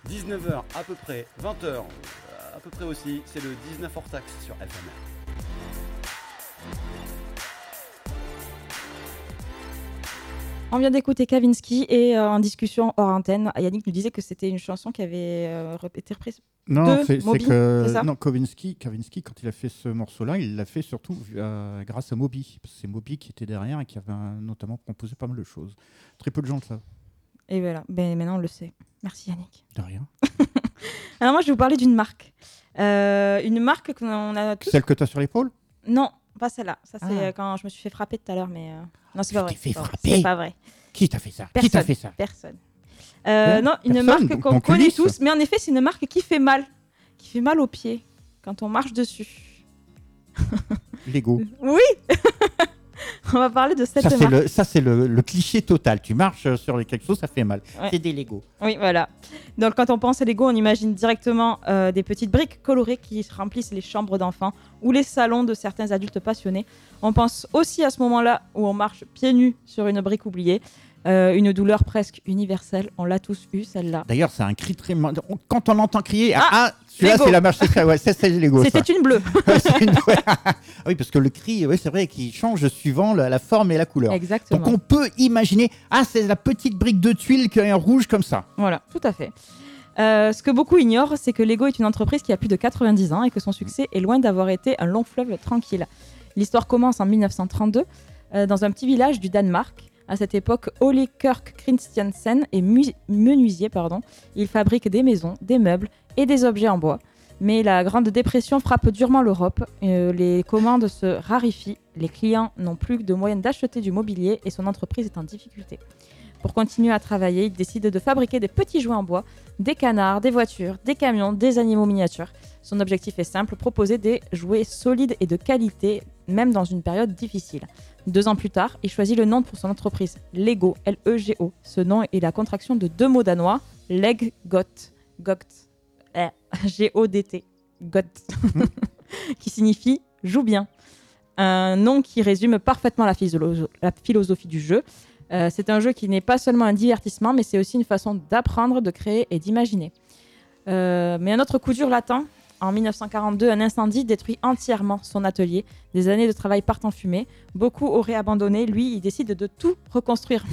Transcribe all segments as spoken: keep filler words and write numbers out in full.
dix-neuf heures à peu près, vingt heures à peu près aussi, c'est le dix-neuf hors taxe sur F M R. On vient d'écouter Kavinsky et euh, en discussion hors antenne, Yannick nous disait que c'était une chanson qui avait euh, été reprise Non, de c'est, c'est Moby, que c'est ça non, Kavinsky, Kavinsky, quand il a fait ce morceau-là, il l'a fait surtout euh, grâce à Moby. Parce que c'est Moby qui était derrière et qui avait un- notamment composé pas mal de choses. Très peu de gens le savent. Et voilà, ben, maintenant on le sait. Merci Yannick. De rien. Alors moi je vais vous parler d'une marque. Euh, une marque qu'on a tous... Celle que tu as sur l'épaule? Non, pas celle-là. Ça c'est Ah. euh, quand je me suis fait frapper tout à l'heure, mais... Euh... Non, c'est Tu pas t'es vrai. fait C'est pas- frapper C'est pas vrai. Qui t'a fait ça? Personne. Qui t'a fait ça? Personne. Euh, Ouais, non, une personne, marque donc qu'on ton connaît culisse. tous, mais en effet c'est une marque qui fait mal. Qui fait mal aux pieds quand on marche dessus. Lego. Oui. On va parler de cette Ça, c'est, marque. le, ça, c'est le, le cliché total. Tu marches sur les quelque chose, ça fait mal. Ouais. C'est des Lego. Oui, voilà. Donc, quand on pense à Lego, on imagine directement euh, des petites briques colorées qui remplissent les chambres d'enfants ou les salons de certains adultes passionnés. On pense aussi à ce moment-là où on marche pieds nus sur une brique oubliée. Euh, une douleur presque universelle. On l'a tous eu, celle-là. D'ailleurs, c'est un cri très. ma- Quand on l'entend crier, ah, Ah, ah, celui-là, Lego. c'est la marche secrète. Ouais, c'est, c'est Lego. C'était ça. une bleue. Ouais, c'est une- ouais. Ah oui, parce que le cri, ouais, c'est vrai qu'il change suivant la, la forme et la couleur. Exactement. Donc on peut imaginer, ah, c'est la petite brique de tuile qui est en rouge comme ça. Voilà, tout à fait. Euh, ce que beaucoup ignorent, c'est que Lego est une entreprise qui a plus de quatre-vingt-dix ans et que son succès est loin d'avoir été un long fleuve tranquille. L'histoire commence en mille neuf cent trente-deux euh, dans un petit village du Danemark. À cette époque, Ole Kirk Christiansen est mu- menuisier. Pardon. Il fabrique des maisons, des meubles et des objets en bois. Mais la Grande Dépression frappe durement l'Europe. Euh, les commandes se raréfient. Les clients n'ont plus de moyens d'acheter du mobilier et son entreprise est en difficulté. Pour continuer à travailler, il décide de fabriquer des petits jouets en bois, des canards, des voitures, des camions, des animaux miniatures. Son objectif est simple, proposer des jouets solides et de qualité, même dans une période difficile. Deux ans plus tard, il choisit le nom pour son entreprise, Lego, L E G O. Ce nom est la contraction de deux mots danois, Leg Got, Got, eh, G O D T, Got, qui signifie « joue bien ». Un nom qui résume parfaitement la, physolo- la philosophie du jeu. Euh, c'est un jeu qui n'est pas seulement un divertissement, mais c'est aussi une façon d'apprendre, de créer et d'imaginer. Euh, mais un autre coup dur l'attend. En mille neuf cent quarante-deux, un incendie détruit entièrement son atelier. Des années de travail partent en fumée. Beaucoup auraient abandonné. Lui, il décide de tout reconstruire.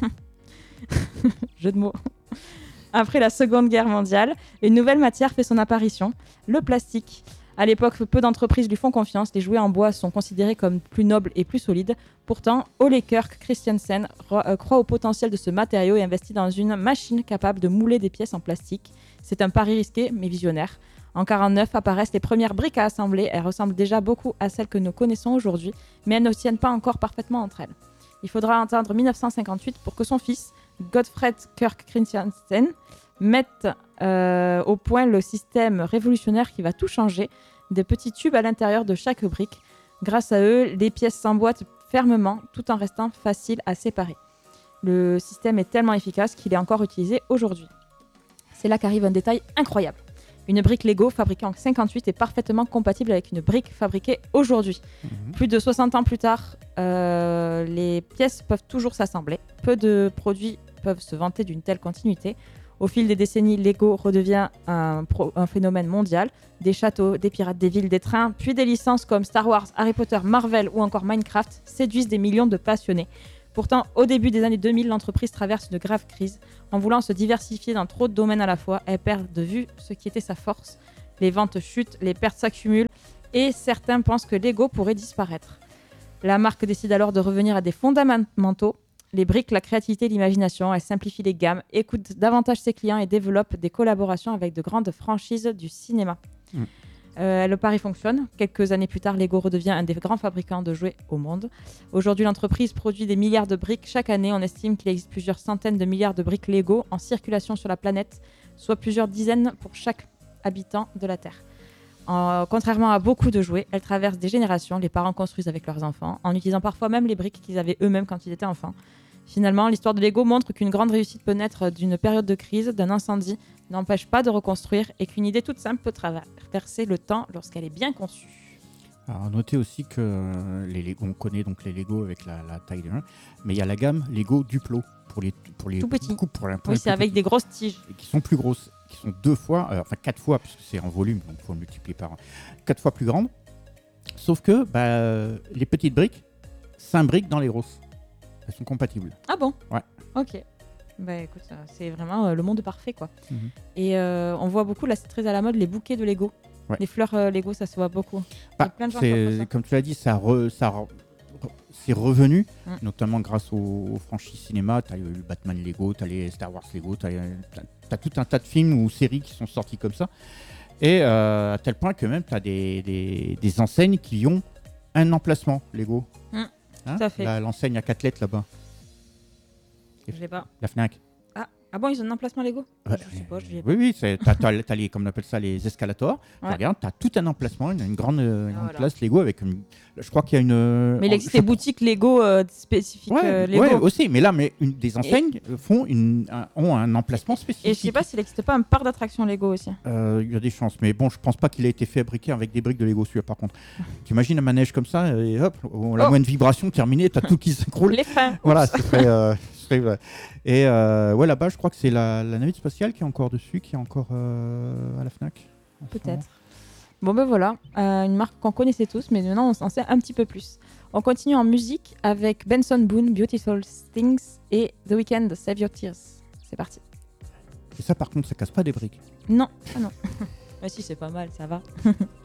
Jeu de mots. Après la Seconde Guerre mondiale, une nouvelle matière fait son apparition, le plastique. À l'époque, peu d'entreprises lui font confiance. Les jouets en bois sont considérés comme plus nobles et plus solides. Pourtant, Ole Kirk Christiansen ro- euh, croit au potentiel de ce matériau et investit dans une machine capable de mouler des pièces en plastique. C'est un pari risqué, mais visionnaire. En mille neuf cent quarante-neuf apparaissent les premières briques à assembler. Elles ressemblent déjà beaucoup à celles que nous connaissons aujourd'hui, mais elles ne tiennent pas encore parfaitement entre elles. Il faudra attendre mille neuf cent cinquante-huit pour que son fils, Gottfried Kirk Christiansen, mette euh, au point le système révolutionnaire qui va tout changer, des petits tubes à l'intérieur de chaque brique. Grâce à eux, les pièces s'emboîtent fermement tout en restant faciles à séparer. Le système est tellement efficace qu'il est encore utilisé aujourd'hui. C'est là qu'arrive un détail incroyable. Une brique Lego fabriquée en cinquante-huit est parfaitement compatible avec une brique fabriquée aujourd'hui. Mhm. Plus de soixante ans plus tard, euh, les pièces peuvent toujours s'assembler. Peu de produits peuvent se vanter d'une telle continuité. Au fil des décennies, Lego redevient un, pro- un phénomène mondial. Des châteaux, des pirates, des villes, des trains, puis des licences comme Star Wars, Harry Potter, Marvel ou encore Minecraft séduisent des millions de passionnés. Pourtant, au début des années deux mille, l'entreprise traverse une grave crise. En voulant se diversifier dans trop de domaines à la fois, elle perd de vue ce qui était sa force. Les ventes chutent, les pertes s'accumulent et certains pensent que Lego pourrait disparaître. La marque décide alors de revenir à des fondamentaux. Les briques, la créativité, l'imagination. Elle simplifie les gammes, écoute davantage ses clients et développe des collaborations avec de grandes franchises du cinéma. Mm. Euh, le pari fonctionne. Quelques années plus tard, Lego redevient un des grands fabricants de jouets au monde. Aujourd'hui, l'entreprise produit des milliards de briques chaque année. On estime qu'il existe plusieurs centaines de milliards de briques Lego en circulation sur la planète, soit plusieurs dizaines pour chaque habitant de la Terre. En- contrairement à beaucoup de jouets, elle traverse des générations. Les parents construisent avec leurs enfants, en utilisant parfois même les briques qu'ils avaient eux-mêmes quand ils étaient enfants. Finalement, l'histoire de Lego montre qu'une grande réussite peut naître d'une période de crise, d'un incendie, n'empêche pas de reconstruire et qu'une idée toute simple peut traverser le temps lorsqu'elle est bien conçue. Alors, notez aussi que euh, les Lego, on connaît donc les Lego avec la, la taille de un, mais il y a la gamme Lego Duplo pour les pour les Tout petits. coupes, pour, la- pour Oui, les c'est plus avec petits, des grosses tiges. et qui sont plus grosses, qui sont deux fois, euh, enfin quatre fois, puisque c'est en volume, donc il faut le multiplier par quatre fois plus grande. Sauf que bah, les petites briques s'imbriquent dans les grosses. Elles sont compatibles. Ah bon? Ouais. Ok. Bah écoute, euh, c'est vraiment euh, le monde parfait quoi. Mhm. Et euh, on voit beaucoup, là c'est très à la mode, les bouquets de Lego. Ouais. Les fleurs euh, Lego, ça se voit beaucoup. Il y a Bah, plein de gens qui offrent c'est, ça. comme tu l'as dit, ça, re- ça re- c'est revenu, Mm. notamment grâce aux, aux franchises cinéma. Tu as le Batman Lego, tu as les Star Wars Lego, tu as tout un tas de films ou séries qui sont sortis comme ça. Et euh, à tel point que même tu as des, des, des enseignes qui ont un emplacement Lego. Mm. Hein, Tout à fait. la- l'enseigne à quatre lettres là-bas, Je sais pas. la Fnac. Ah, ah bon, ils ont un emplacement Lego? Ouais. Je sais pas, je vais Oui, oui, tu as les, comme on appelle ça, les escalators. Ouais. Regarde, tu as tout un emplacement, une, une grande, euh, une grande Voilà. place Lego avec une. Je crois qu'il y a une. Mais il en- existe je- des boutiques Lego euh, spécifiques Ouais, euh, Lego. ouais, aussi, mais là, mais une, des enseignes font une, un- ont un emplacement spécifique. Et je sais pas s'il n'existe pas un parc d'attractions Lego aussi. Euh, Il y a des chances, mais bon, je pense pas qu'il ait été fabriqué avec des briques de Lego celui-là, par contre. Tu imagines un manège comme ça, et hop, la Oh. moindre vibration terminée, t'as tout qui s'écroule. Les fins. Voilà, ce serait, euh, ce serait, ouais. Et euh, ouais, là-bas, je crois que c'est la, la navette spatiale qui est encore dessus, qui est encore euh, à la Fnac. en ce moment. Peut-être. Bon ben voilà, euh, une marque qu'on connaissait tous, mais maintenant on s'en sait un petit peu plus. On continue en musique avec Benson Boone, Beautiful Things et The Weeknd, Save Your Tears. C'est parti. Et ça, par contre, ça casse pas des briques. Non, ah non. Mais si, c'est pas mal, ça va.